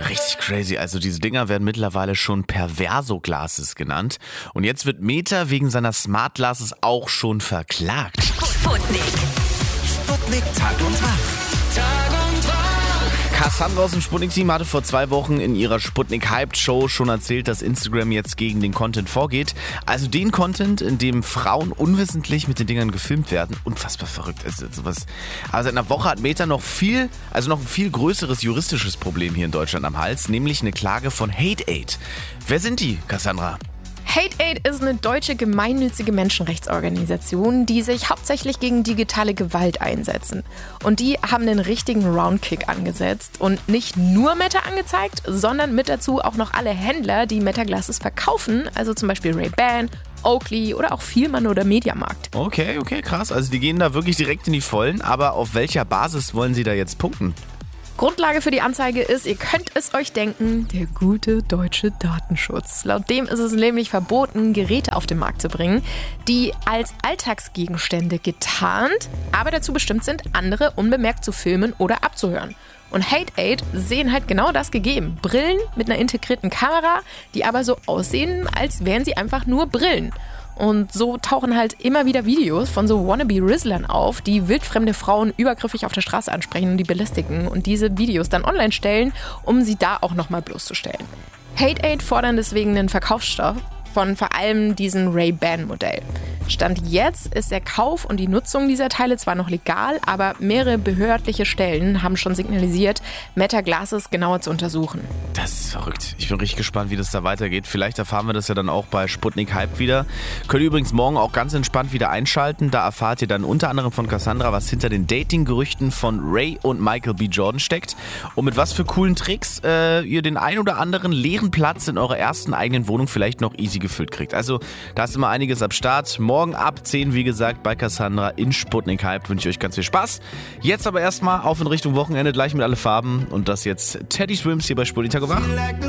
Richtig crazy. Also diese Dinger werden mittlerweile schon Perverso-Glasses genannt. Und jetzt wird Meta wegen seiner Smart Glasses auch schon verklagt. Sputnik. Sputnik Tag und Wach. Cassandra aus dem Sputnik-Team hatte vor 2 Wochen in ihrer Sputnik-Hyped-Show schon erzählt, dass Instagram jetzt gegen den Content vorgeht. Also den Content, in dem Frauen unwissentlich mit den Dingern gefilmt werden. Unfassbar verrückt ist sowas. Aber seit einer Woche hat Meta noch ein viel größeres juristisches Problem hier in Deutschland am Hals, nämlich eine Klage von Hate-Aid. Wer sind die, Cassandra? Hate-Aid ist eine deutsche gemeinnützige Menschenrechtsorganisation, die sich hauptsächlich gegen digitale Gewalt einsetzen. Und die haben den richtigen Roundkick angesetzt und nicht nur Meta angezeigt, sondern mit dazu auch noch alle Händler, die Meta Glasses verkaufen, also zum Beispiel Ray-Ban, Oakley oder auch Vielmann oder Mediamarkt. Okay, krass. Also die gehen da wirklich direkt in die Vollen, aber auf welcher Basis wollen sie da jetzt punkten? Grundlage für die Anzeige ist, ihr könnt es euch denken, der gute deutsche Datenschutz. Laut dem ist es nämlich verboten, Geräte auf den Markt zu bringen, die als Alltagsgegenstände getarnt, aber dazu bestimmt sind, andere unbemerkt zu filmen oder abzuhören. Und Hate-Aid sehen halt genau das gegeben. Brillen mit einer integrierten Kamera, die aber so aussehen, als wären sie einfach nur Brillen. Und so tauchen halt immer wieder Videos von so Wannabe-Rizzlern auf, die wildfremde Frauen übergriffig auf der Straße ansprechen und die belästigen und diese Videos dann online stellen, um sie da auch nochmal bloßzustellen. Hate-Aid fordern deswegen einen Verkaufsstopp von vor allem diesem Ray-Ban-Modell. Stand jetzt ist der Kauf und die Nutzung dieser Teile zwar noch legal, aber mehrere behördliche Stellen haben schon signalisiert, Meta Glasses genauer zu untersuchen. Das ist verrückt. Ich bin richtig gespannt, wie das da weitergeht. Vielleicht erfahren wir das ja dann auch bei Sputnik Hype wieder. Könnt ihr übrigens morgen auch ganz entspannt wieder einschalten. Da erfahrt ihr dann unter anderem von Cassandra, was hinter den Dating-Gerüchten von Ray und Michael B. Jordan steckt und mit was für coolen Tricks ihr den ein oder anderen leeren Platz in eurer ersten eigenen Wohnung vielleicht noch easy gefüllt kriegt. Also da ist immer einiges ab Start. Morgen ab 10, wie gesagt, bei Cassandra in Sputnik Hype. Wünsche ich euch ganz viel Spaß. Jetzt aber erstmal auf in Richtung Wochenende, gleich mit alle Farben. Und das jetzt Teddy Swims hier bei Sputnik Tag und Wach.